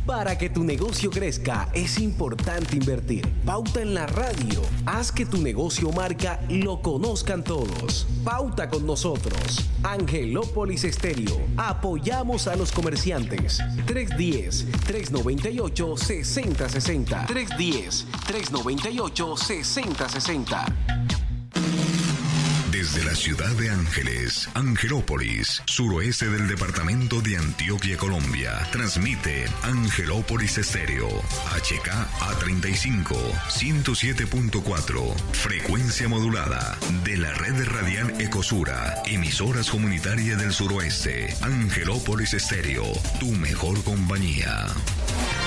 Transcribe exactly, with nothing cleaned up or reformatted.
Para que tu negocio crezca es importante invertir. Pauta en la radio. Haz que tu negocio marca lo conozcan todos. Pauta con nosotros. Angelópolis Estéreo. Apoyamos a los comerciantes. tres uno cero, tres nueve ocho, seis cero seis cero. tres uno cero, tres nueve ocho, seis cero seis cero. Desde la ciudad de Ángeles, Angelópolis, suroeste del departamento de Antioquia, Colombia, transmite Angelópolis Estéreo, H K A treinta y cinco, ciento siete punto cuatro, frecuencia modulada, de la red radial Ecosura, emisoras comunitarias del suroeste, Angelópolis Estéreo, tu mejor compañía.